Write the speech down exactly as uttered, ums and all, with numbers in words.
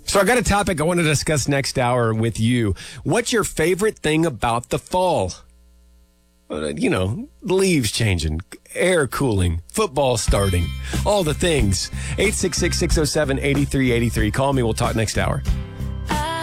So I got a topic I want to discuss next hour with you. What's your favorite thing about the fall? Uh, you know, leaves changing, air cooling, football starting, all the things. eight six six, six oh seven, eight three eight three. Call me. We'll talk next hour.